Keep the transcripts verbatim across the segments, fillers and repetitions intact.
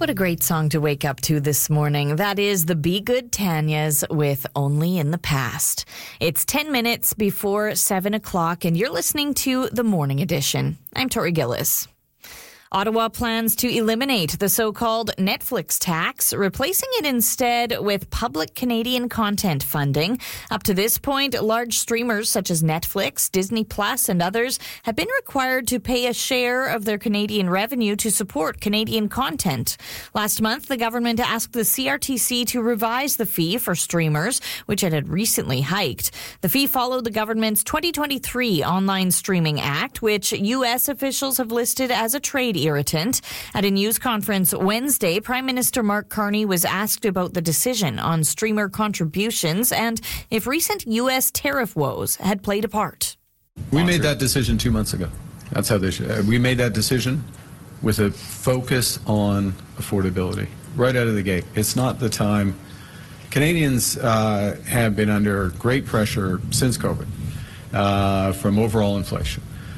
What a great song to wake up to this morning. That is the Be Good Tanyas with Only in the Past. It's ten minutes before seven o'clock and you're listening to the Morning Edition. I'm Tori Gillis. Ottawa plans to eliminate the so-called Netflix tax, replacing it instead with public Canadian content funding. Up to this point, large streamers such as Netflix, Disney Plus, and others have been required to pay a share of their Canadian revenue to support Canadian content. Last month, the government asked the C R T C to revise the fee for streamers, which it had recently hiked. The fee followed the government's twenty twenty-three Online Streaming Act, which U S officials have listed as a trade irritant. At a news conference Wednesday, Prime Minister Mark Carney was asked about the decision on streamer contributions and if recent U S tariff woes had played a part. We made that decision two months ago. That's how they should. Uh, we made that decision with a focus on affordability right out of the gate. It's not the time. Canadians uh, have been under great pressure since COVID uh, from overall inflation,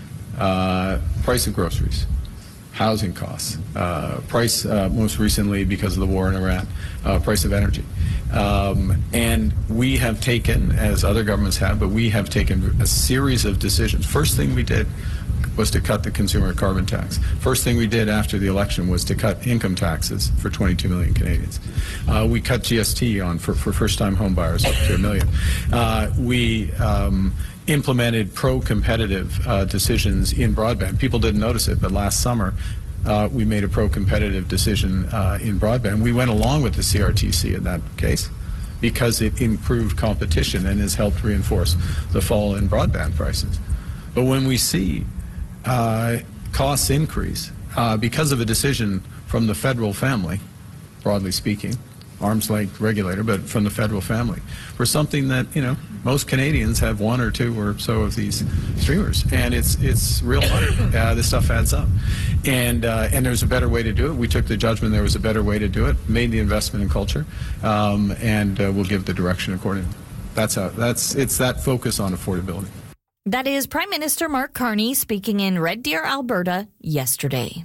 uh, price of groceries, housing costs, uh, price uh, most recently because of the war in Iran, uh, price of energy. Um, and we have taken, as other governments have, but we have taken a series of decisions. First thing we did was to cut the consumer carbon tax. First thing we did after the election was to cut income taxes for twenty-two million Canadians. Uh, we cut G S T on for, for first-time home buyers up to a million. Uh, we um, implemented pro-competitive uh, decisions in broadband. People didn't notice it, but last summer uh, we made a pro-competitive decision uh, in broadband. We went along with the C R T C in that case because it improved competition and has helped reinforce the fall in broadband prices. But when we see uh, costs increase uh, because of a decision from the federal family, broadly speaking, arm's length regulator, but from the federal family, for something that, you know, most Canadians have one or two or so of these streamers, and it's it's real money. Uh, this stuff adds up, and uh, and there's a better way to do it. We took the judgment there was a better way to do it, made the investment in culture, um, and uh, we'll give the direction accordingly. That's how. That's it's that focus on affordability. That is Prime Minister Mark Carney speaking in Red Deer, Alberta, yesterday.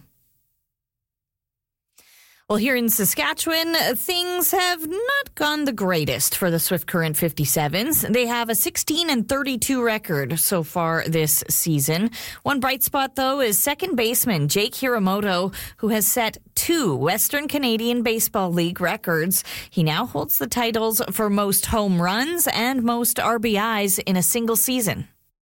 Well, here in Saskatchewan, things have not gone the greatest for the Swift Current fifty-sevens. They have a sixteen and thirty-two record so far this season. One bright spot, though, is second baseman Jake Hiramoto, who has set two Western Canadian Baseball League records. He now holds the titles for most home runs and most R B Is in a single season.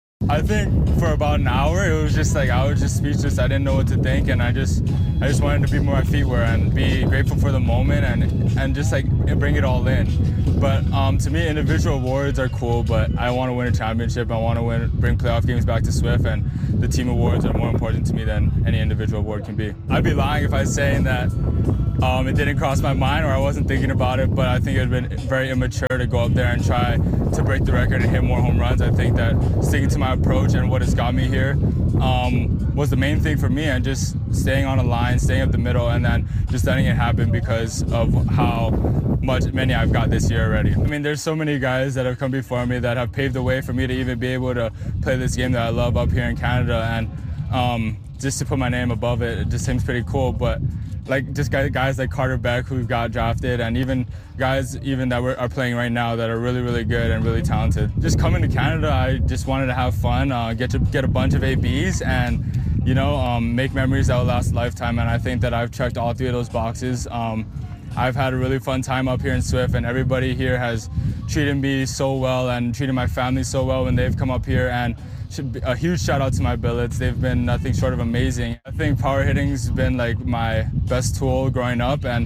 I think for about an hour, it was just like I was just speechless. I didn't know what to think, and I just I just wanted to be where my feet were and be grateful for the moment and and just like bring it all in. But um, to me, individual awards are cool, but I want to win a championship. I want to win, bring playoff games back to Swift, and the team awards are more important to me than any individual award can be. I'd be lying if I was saying that um, it didn't cross my mind or I wasn't thinking about it, but I think it would have been very immature to go up there and try to break the record and hit more home runs. I think that sticking to my approach and what has got me here um, was the main thing for me, and just staying on a line, staying up the middle, and then just letting it happen because of how much many I've got this year already. I mean, there's so many guys that have come before me that have paved the way for me to even be able to play this game that I love up here in Canada, and um, just to put my name above it, it just seems pretty cool. But like just guys, guys like Carter Beck who got drafted, and even guys even that are playing right now that are really, really good and really talented. Just coming to Canada, I just wanted to have fun, uh, get to get a bunch of A Bs, and you know, um, make memories that will last a lifetime. And I think that I've checked all three of those boxes. Um, I've had a really fun time up here in Swift, and everybody here has treated me so well and treated my family so well when they've come up here. And a huge shout out to my billets. They've been nothing short of amazing. I think power hitting's been like my best tool growing up, and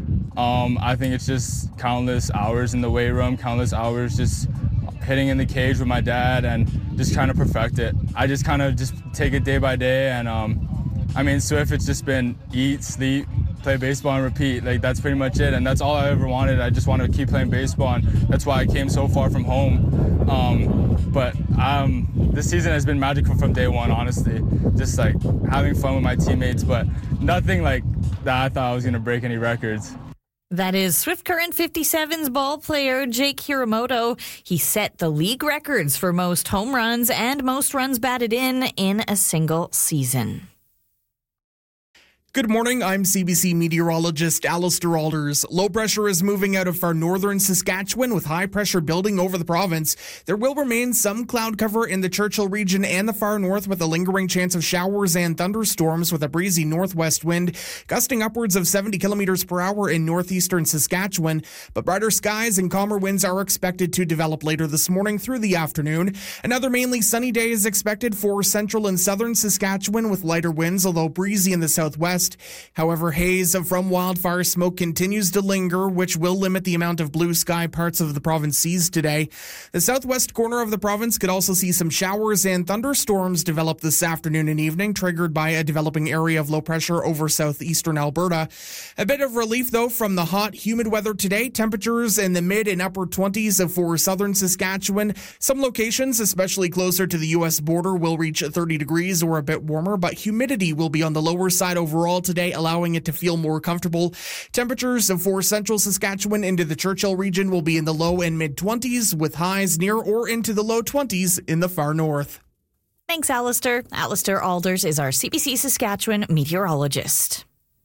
um, I think it's just countless hours in the weight room, countless hours just hitting in the cage with my dad and just trying to perfect it. I just kind of just take it day by day, and um, I mean, Swift, it's just been eat, sleep, play baseball and repeat. Like, that's pretty much it, and that's all I ever wanted. I just wanted to keep playing baseball, and that's why I came so far from home. Um, but um, this season has been magical from day one, honestly. Just like having fun with my teammates, but nothing like that I thought I was going to break any records. That is Swift Current fifty-sevens ball player Jake Hiramoto. He set the league records for most home runs and most runs batted in in a single season. Good morning, I'm C B C meteorologist Alistair Alders. Low pressure is moving out of far northern Saskatchewan with high pressure building over the province. There will remain some cloud cover in the Churchill region and the far north with a lingering chance of showers and thunderstorms with a breezy northwest wind, gusting upwards of seventy kilometers per hour in northeastern Saskatchewan. But brighter skies and calmer winds are expected to develop later this morning through the afternoon. Another mainly sunny day is expected for central and southern Saskatchewan with lighter winds, although breezy in the southwest. However, haze from wildfire smoke continues to linger, which will limit the amount of blue sky parts of the province sees today. The southwest corner of the province could also see some showers and thunderstorms develop this afternoon and evening, triggered by a developing area of low pressure over southeastern Alberta. A bit of relief, though, from the hot, humid weather today. Temperatures in the mid and upper twenties for southern Saskatchewan. Some locations, especially closer to the U S border, will reach thirty degrees or a bit warmer, but humidity will be on the lower side overall today, allowing it to feel more comfortable. Temperatures for central Saskatchewan into the Churchill region will be in the low and mid twenties, with highs near or into the low twenties in the far north. Thanks, Alistair. Alistair Alders is our C B C Saskatchewan meteorologist.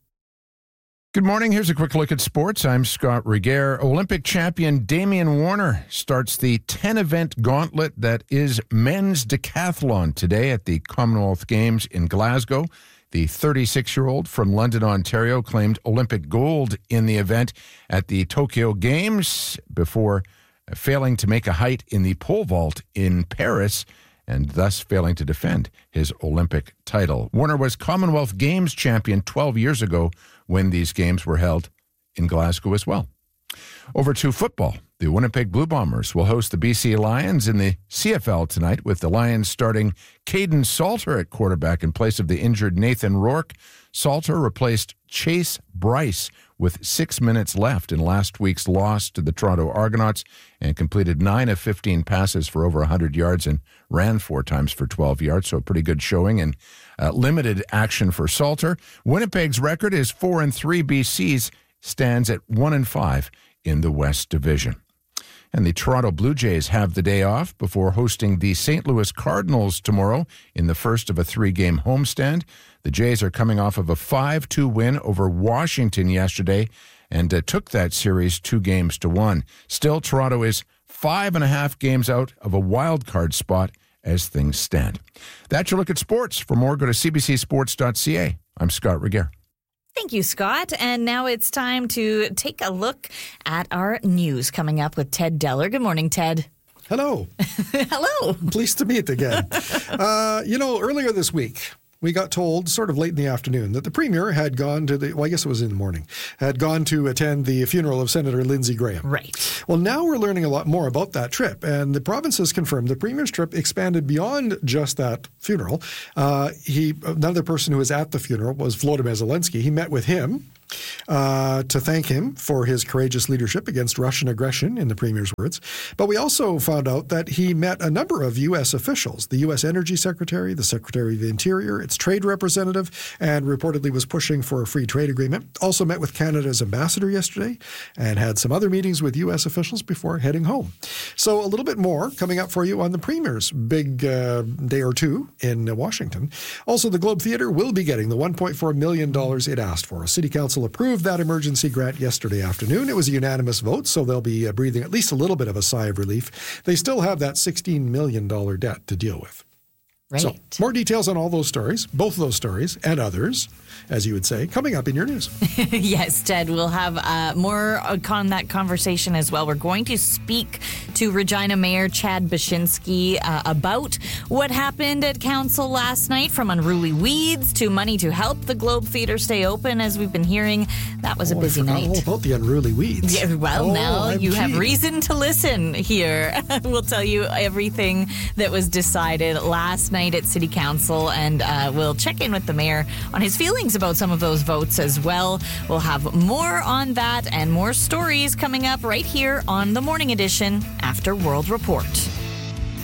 Good morning. Here's a quick look at sports. I'm Scott Regehr. Olympic champion Damian Warner starts the ten-event gauntlet that is men's decathlon today at the Commonwealth Games in Glasgow. The thirty-six-year-old from London, Ontario, claimed Olympic gold in the event at the Tokyo Games before failing to make a height in the pole vault in Paris and thus failing to defend his Olympic title. Warner was Commonwealth Games champion twelve years ago when these games were held in Glasgow as well. Over to football. The Winnipeg Blue Bombers will host the B C Lions in the C F L tonight, with the Lions starting Caden Salter at quarterback in place of the injured Nathan Rourke. Salter replaced Chase Bryce with six minutes left in last week's loss to the Toronto Argonauts and completed nine of fifteen passes for over one hundred yards and ran four times for twelve yards, so a pretty good showing and uh, limited action for Salter. Winnipeg's record is four and three. B C's stands at one and five in the West Division. And the Toronto Blue Jays have the day off before hosting the Saint Louis Cardinals tomorrow in the first of a three-game homestand. The Jays are coming off of a five two win over Washington yesterday and uh, took that series two games to one. Still, Toronto is five and a half games out of a wild card spot as things stand. That's your look at sports. For more, go to c b c sports dot c a. I'm Scott Regehr. Thank you, Scott. And now it's time to take a look at our news coming up with Ted Deller. Good morning, Ted. Hello. Hello. Pleased to meet again. uh, you know, earlier this week, we got told sort of late in the afternoon that the Premier had gone to the, well, I guess it was in the morning, had gone to attend the funeral of Senator Lindsey Graham. Right. Well, now we're learning a lot more about that trip. And the province has confirmed the Premier's trip expanded beyond just that funeral. Uh, he, another person who was at the funeral was Volodymyr Zelensky. He met with him uh, to thank him for his courageous leadership against Russian aggression, in the Premier's words. But we also found out that he met a number of U S officials, the U S Energy Secretary, the Secretary of the Interior, its trade representative, and reportedly was pushing for a free trade agreement. Also met with Canada's ambassador yesterday and had some other meetings with U S officials before heading home. So a little bit more coming up for you on the Premier's big uh, day or two in uh, Washington. Also, the Globe Theatre will be getting the one point four million dollars it asked for. A City Council approved that emergency grant yesterday afternoon. It was a unanimous vote, so they'll be uh, breathing at least a little bit of a sigh of relief. They still have that sixteen million dollars debt to deal with. Right. So, more details on all those stories, both of those stories, and others, as you would say, coming up in your news. Yes, Ted, we'll have uh, more on that conversation as well. We're going to speak to Regina Mayor Chad Baczynski uh, about what happened at council last night, from unruly weeds to money to help the Globe Theatre stay open. As we've been hearing, that was a oh, busy I forgot night. all about the unruly weeds. Yeah, well, oh, now I'm you have keen. reason to listen here. We'll tell you everything that was decided last night at City Council, and uh, we'll check in with the mayor on his feelings about some of those votes as well. We'll have more on that and more stories coming up right here on the Morning Edition after World Report.